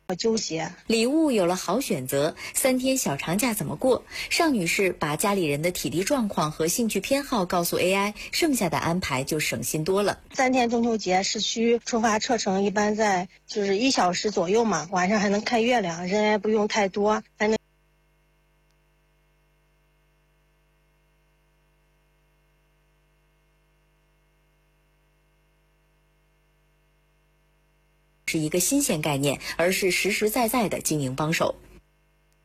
纠结。 礼物有了好选择，3天小长假怎么过？尚女士把家里人的体力状况和兴趣偏好告诉 AI， 剩下的安排就省心多了。 3天中秋节市区出发车程一般在就是1小时左右嘛，晚上还能看月亮，人也不用太多，还能。 是一个新鲜概念，而是实实在在的经营帮手。